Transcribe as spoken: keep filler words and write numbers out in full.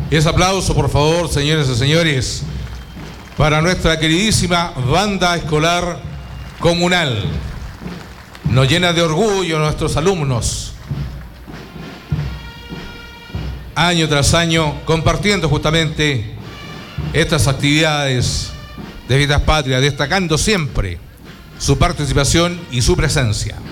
Ese aplauso, por favor, señores y señores, para nuestra queridísima banda escolar comunal. Nos llena de orgullo nuestros alumnos, año tras año, compartiendo justamente estas actividades de Fiestas Patrias, destacando siempre su participación y su presencia.